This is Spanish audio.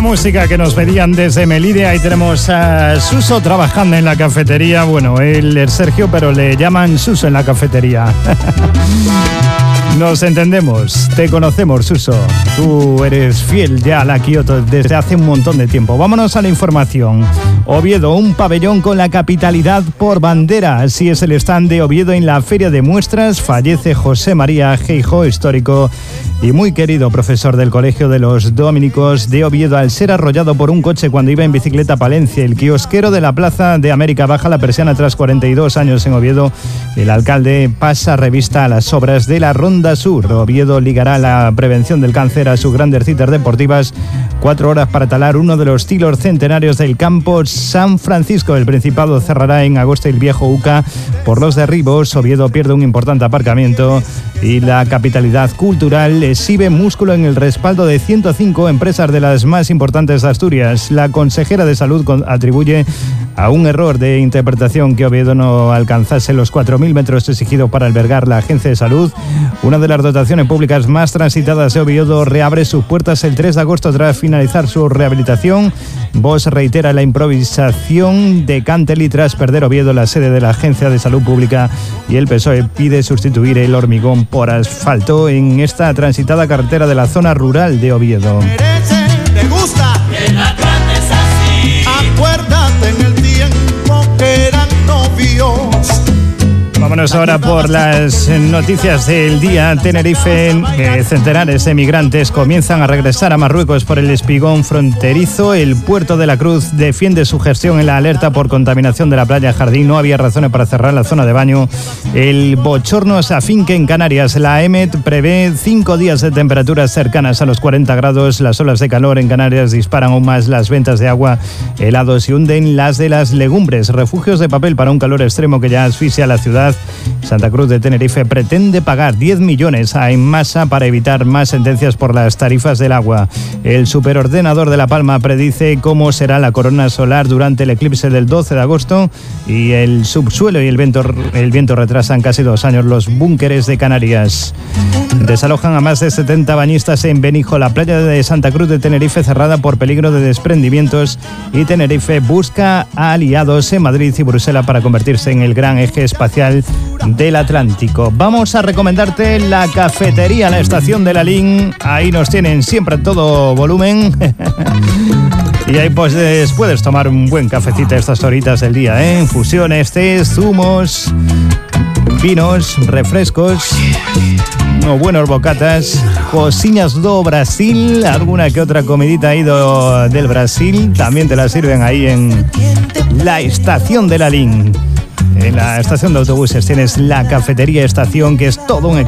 música que nos pedían desde Melide. Ahí tenemos a Suso trabajando en la cafetería. Bueno, él es Sergio, pero le llaman Suso en la cafetería. Nos entendemos, te conocemos, Suso. Tú eres fiel ya a la Kioto desde hace un montón de tiempo. Vámonos a la información. Oviedo, un pabellón con la capitalidad por bandera. Así es el stand de Oviedo en la Feria de Muestras. Fallece José María Geijo, histórico y muy querido profesor del Colegio de los Dominicos de Oviedo, al ser arrollado por un coche cuando iba en bicicleta a Palencia. El kiosquero de la Plaza de América baja la persiana tras 42 años en Oviedo. El alcalde pasa revista a las obras de la Ronda Sur. Oviedo ligará la prevención del cáncer a sus grandes citas deportivas. 4 horas para talar uno de los tilos centenarios del campo San Francisco. El Principado cerrará en agosto el viejo UCA por los derribos. Oviedo pierde un importante aparcamiento y la capitalidad cultural exhibe músculo en el respaldo de 105 empresas de las más importantes de Asturias. La consejera de Salud atribuye a un error de interpretación que Oviedo no alcanzase los 4.000 metros exigidos para albergar la Agencia de Salud. Una de las dotaciones públicas más transitadas de Oviedo reabre sus puertas el 3 de agosto tras finalizar su rehabilitación. Vox reitera la improvisación de Canteli tras perder Oviedo la sede de la Agencia de Salud Pública, y el PSOE pide sustituir el hormigón por asfalto en esta transitada carretera de la zona rural de Oviedo. ¿Te gusta? Que la trates así. Acuérdate en el tiempo que eran novios. Vámonos ahora por las noticias del día. Tenerife, centenares de migrantes comienzan a regresar a Marruecos por el espigón fronterizo. El Puerto de la Cruz defiende su gestión en la alerta por contaminación de la playa Jardín. No había razones para cerrar la zona de baño. El bochorno se afinca en Canarias. La EMET prevé 5 días de temperaturas cercanas a los 40 grados. Las olas de calor en Canarias disparan aún más las ventas de agua helados y hunden las de las legumbres. Refugios de papel para un calor extremo que ya asfixia a la ciudad. Santa Cruz de Tenerife pretende pagar 10 millones a Enmasa para evitar más sentencias por las tarifas del agua. El superordenador de La Palma predice cómo será la corona solar durante el eclipse del 12 de agosto y el subsuelo y el viento retrasan casi 2 años los búnkeres de Canarias. Desalojan a más de 70 bañistas en Benijo. La playa de Santa Cruz de Tenerife cerrada por peligro de desprendimientos, y Tenerife busca aliados en Madrid y Bruselas para convertirse en el gran eje espacial del Atlántico. Vamos a recomendarte la cafetería La Estación de Lalín. Ahí nos tienen siempre a todo volumen. Y ahí pues puedes tomar un buen cafecito a estas horitas del día, Infusiones, tés, zumos, vinos, refrescos, unos buenos bocatas, cosinhas do Brasil, alguna que otra comidita ahí del Brasil. También te la sirven ahí en La Estación de Lalín. En la estación de autobuses tienes la cafetería Estación, que es todo un